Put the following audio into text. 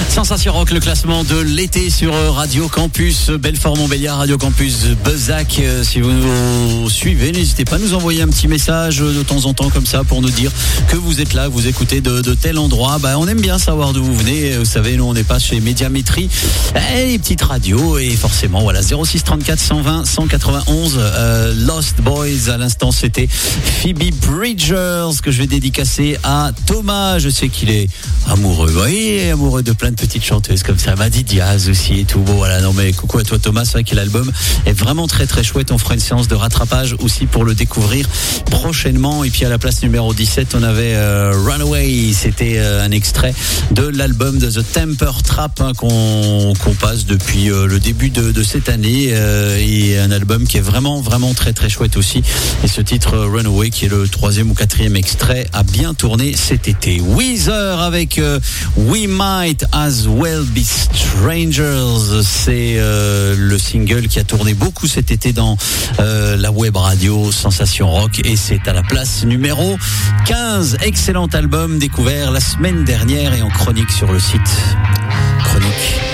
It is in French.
Sensation Rock, le classement de l'été sur Radio Campus Belfort-Montbéliard, Radio Campus Bezac. Si vous nous suivez, n'hésitez pas à nous envoyer un petit message de temps en temps comme ça pour nous dire que vous êtes là, que vous écoutez de tel endroit. On aime bien savoir d'où vous venez. Vous savez, nous on n'est pas chez Médiamétrie, les petites radios, et forcément voilà, 06 34 120 191. Lost Boys, à l'instant c'était Phoebe Bridgers que je vais dédicacer à Thomas. Je sais qu'il est amoureux, oui, amoureux de plein de petites chanteuses comme ça, Maddy Diaz aussi et tout. Bon voilà, non mais coucou à toi Thomas, c'est vrai que l'album est vraiment très très chouette. On fera une séance de rattrapage aussi pour le découvrir prochainement. Et puis à la place numéro 17 on avait Runaway, c'était un extrait de l'album de The Temper Trap qu'on passe depuis le début de cette année, et un album qui est vraiment vraiment très très chouette aussi. Et ce titre Runaway, qui est le 3e ou 4e extrait, a bien tourné cet été. Weezer avec We Might As Well Be Strangers, c'est le single qui a tourné beaucoup cet été dans la web radio Sensation Rock, et c'est à la place numéro 15. Excellent album découvert la semaine dernière et en chronique sur le site Chronique.